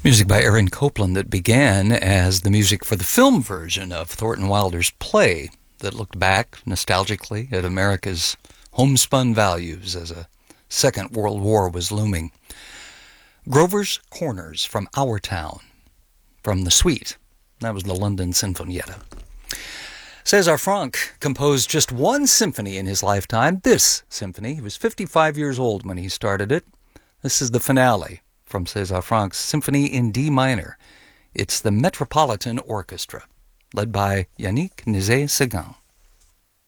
Music by Aaron Copland that began as the music for the film version of Thornton Wilder's play that looked back nostalgically at America's homespun values as a Second World War was looming. Grover's Corners from Our Town, from the suite. That was the London Sinfonietta. César Franck composed just one symphony in his lifetime, this symphony. He was 55 years old when he started it. This is the finale from César Franck's Symphony in D minor. It's the Metropolitan Orchestra, led by Yannick Nézet-Séguin.